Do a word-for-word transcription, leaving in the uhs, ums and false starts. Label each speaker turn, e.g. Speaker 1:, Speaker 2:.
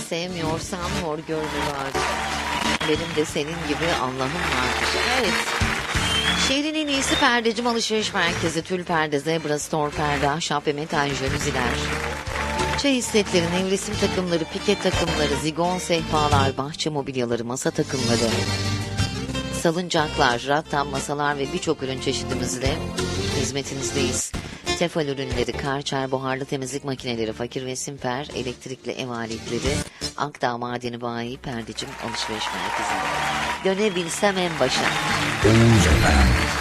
Speaker 1: sevmiyorsan hor görme var. Benim de senin gibi Allah'ım vardır. Evet. Şehrin en iyisi perdecim alışveriş merkezi, tül perde, zebra, store perde, ahşap ve metal jalüziler. Çay setleri, nevresim takımları, pike takımları, zigon sehpalar, bahçe mobilyaları, masa takımları, salıncaklar, rattan masalar ve birçok ürün çeşidimizle hizmetinizdeyiz. Tefal ürünleri, Karcher buharlı temizlik makineleri, Fakir ve Simper elektrikli ev aletleri, Akdağ Madeni Bayi Perdecim alışveriş merkezi. Dönebilsem en başa.